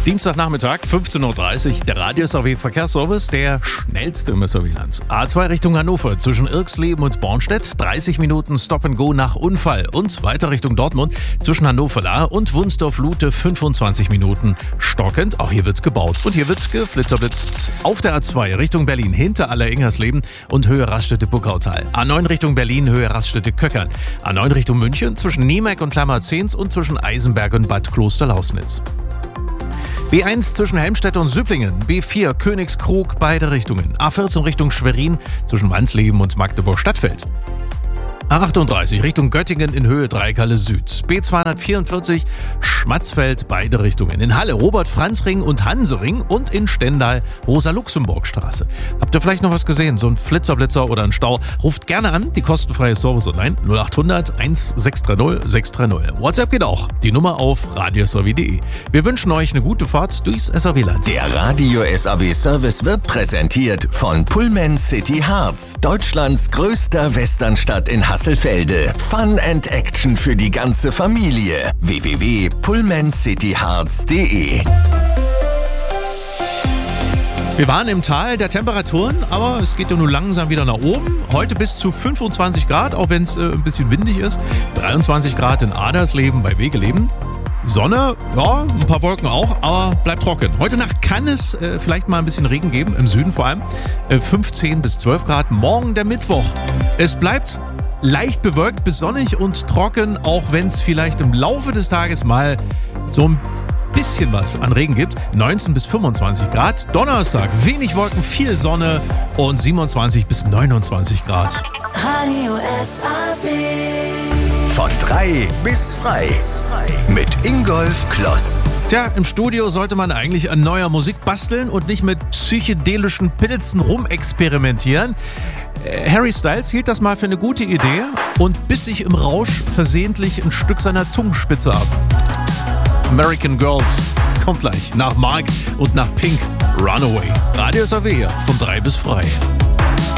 Dienstagnachmittag, 15.30 Uhr, der Radio SAW Verkehrsservice, der schnellste im SAW-Land. A2 Richtung Hannover, zwischen Irksleben und Bornstedt, 30 Minuten Stop and Go nach Unfall. Und weiter Richtung Dortmund, zwischen Hannover-Lahr und Wunsdorf-Lute, 25 Minuten stockend. Auch hier wird's gebaut. Und hier wird's geflitzerblitzt. Auf der A2 Richtung Berlin, hinter Aller-Ingersleben und Höhe Raststätte-Buckautal. A9 Richtung Berlin, Höhe Raststätte-Köckern. A9 Richtung München, zwischen Niemek und Klammerzehns und zwischen Eisenberg und Bad Klosterlausnitz. B1 zwischen Helmstedt und Süpplingen, B4 Königskrug, beide Richtungen, A14 Richtung Schwerin zwischen Wansleben und Magdeburg-Stadtfeld. A38 Richtung Göttingen in Höhe Dreikalle Süd, B244 Schmatzfeld, beide Richtungen. In Halle Robert-Franz-Ring und Hansering und in Stendal Rosa-Luxemburg-Straße. Habt ihr vielleicht noch was gesehen? So ein Flitzer oder ein Stau? Ruft gerne an, die kostenfreie Service online 0800 1630 630. WhatsApp geht auch, die Nummer auf radiosaw.de. Wir wünschen euch eine gute Fahrt durchs SAW-Land. Der Radio SAW Service wird präsentiert von Pullman City Harz, Deutschlands größter Westernstadt in Hasselfelde. Fun and Action für die ganze Familie. www.pullmancityharz.de. Wir waren im Tal der Temperaturen, aber es geht ja nun langsam wieder nach oben. Heute bis zu 25 Grad, auch wenn es ein bisschen windig ist. 23 Grad in Adersleben bei Wegeleben. Sonne, ja, ein paar Wolken auch, aber bleibt trocken. Heute Nacht kann es vielleicht mal ein bisschen Regen geben, im Süden vor allem. 15 bis 12 Grad, morgen der Mittwoch. Es bleibt leicht bewölkt bis sonnig und trocken, auch wenn es vielleicht im Laufe des Tages mal so ein bisschen was an Regen gibt. 19 bis 25 Grad. Donnerstag wenig Wolken, viel Sonne und 27 bis 29 Grad. Radio SAW. Von 3 bis frei. Mit Ingolf Kloss. Tja, im Studio sollte man eigentlich an neuer Musik basteln und nicht mit psychedelischen Pilzen rumexperimentieren. Harry Styles hielt das mal für eine gute Idee und biss sich im Rausch versehentlich ein Stück seiner Zungenspitze ab. American Girls kommt gleich nach Mark und nach Pink. Runaway. Radio SAW hier von 3 bis frei.